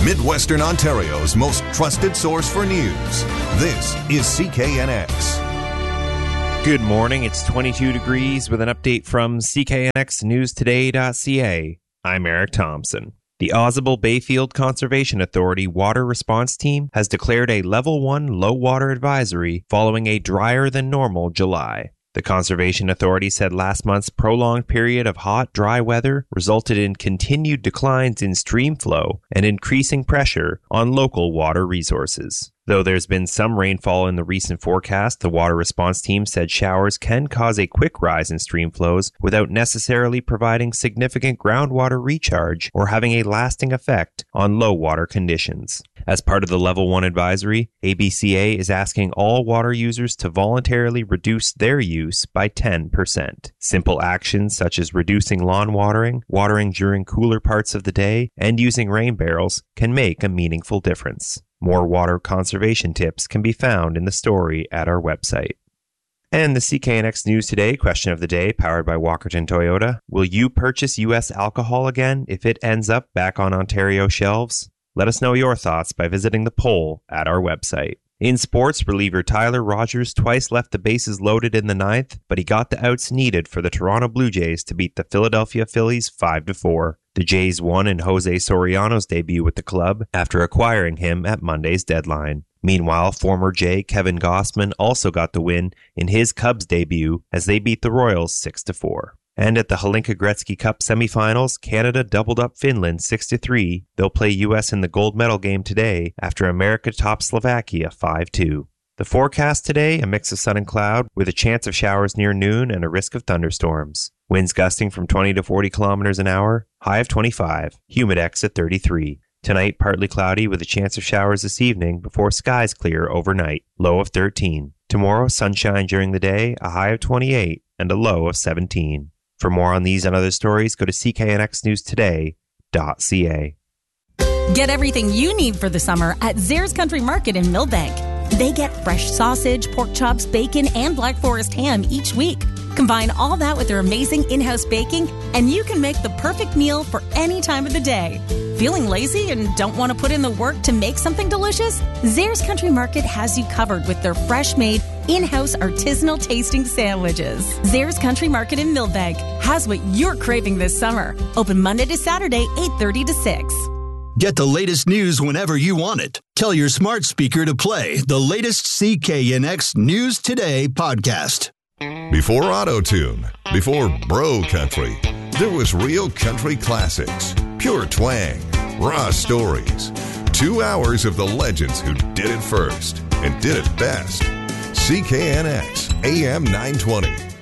Midwestern Ontario's most trusted source for news. This is CKNX. Good morning. It's 22 degrees with an update from CKNXNewsToday.ca. I'm Eric Thompson. The Ausable Bayfield Conservation Authority Water Response Team has declared a Level 1 low water advisory following a drier than normal July. The Conservation Authority said last month's prolonged period of hot, dry weather resulted in continued declines in stream flow and increasing pressure on local water resources. Though there's been some rainfall in the recent forecast, the water response team said showers can cause a quick rise in stream flows without necessarily providing significant groundwater recharge or having a lasting effect on low water conditions. As part of the Level 1 advisory, ABCA is asking all water users to voluntarily reduce their use by 10%. Simple actions such as reducing lawn watering, watering during cooler parts of the day, and using rain barrels can make a meaningful difference. More water conservation tips can be found in the story at our website. And the CKNX News Today question of the day, powered by Walkerton Toyota. Will you purchase U.S. alcohol again if it ends up back on Ontario shelves? Let us know your thoughts by visiting the poll at our website. In sports, reliever Tyler Rogers twice left the bases loaded in the ninth, but he got the outs needed for the Toronto Blue Jays to beat the Philadelphia Phillies 5-4. The Jays won in Jose Soriano's debut with the club after acquiring him at Monday's deadline. Meanwhile, former Jay Kevin Gossman also got the win in his Cubs debut as they beat the Royals 6-4. And at the Hlinka Gretzky Cup semifinals, Canada doubled up Finland 6-3. They'll play U.S. in the gold medal game today after America topped Slovakia 5-2. The forecast today, a mix of sun and cloud with a chance of showers near noon and a risk of thunderstorms. Winds gusting from 20 to 40 kilometers an hour, high of 25, humidex at 33. Tonight, partly cloudy with a chance of showers this evening before skies clear overnight, low of 13. Tomorrow, sunshine during the day, a high of 28 and a low of 17. For more on these and other stories, go to cknxnewstoday.ca. Get everything you need for the summer at Zares Country Market in Millbank. They get fresh sausage, pork chops, bacon, and Black Forest ham each week. Combine all that with their amazing in-house baking, and you can make the perfect meal for any time of the day. Feeling lazy and don't want to put in the work to make something delicious? Zares Country Market has you covered with their fresh-made, in-house artisanal tasting sandwiches. Zares Country Market in Millbank has what you're craving this summer. Open Monday to Saturday, 8:30 to 6. Get the latest news whenever you want it. Tell your smart speaker to play the latest CKNX News Today podcast. Before Auto-Tune, before Bro Country, there was real country classics, pure twang, raw stories. 2 hours of the legends who did it first and did it best. CKNX AM 920.